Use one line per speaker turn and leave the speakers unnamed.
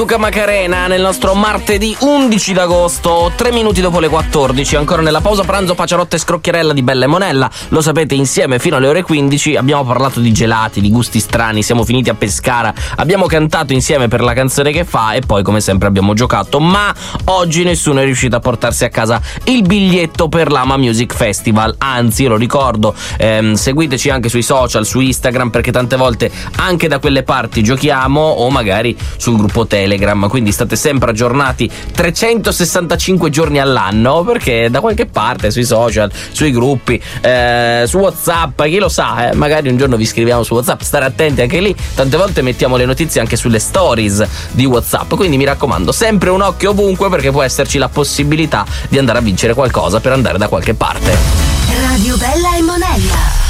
Luca Macarena nel nostro martedì 11 d'agosto, 3 minuti dopo le 14, ancora nella pausa pranzo Paciarotta e Scrocchierella di Bella e Monella, lo sapete, insieme fino alle ore 15 abbiamo parlato di gelati, di gusti strani, siamo finiti a Pescara, abbiamo cantato insieme per la canzone che fa e poi come sempre abbiamo giocato, ma oggi nessuno è riuscito a portarsi a casa il biglietto per l'Ama Music Festival, anzi lo ricordo, seguiteci anche sui social, su Instagram, perché tante volte anche da quelle parti giochiamo o magari sul gruppo Telegram, quindi state sempre aggiornati 365 giorni all'anno, perché da qualche parte sui social, sui gruppi, su WhatsApp, chi lo sa, magari un giorno vi scriviamo su WhatsApp, stare attenti anche lì, tante volte mettiamo le notizie anche sulle stories di WhatsApp, quindi mi raccomando, sempre un occhio ovunque, perché può esserci la possibilità di andare a vincere qualcosa per andare da qualche parte.
Radio Bella e Monella.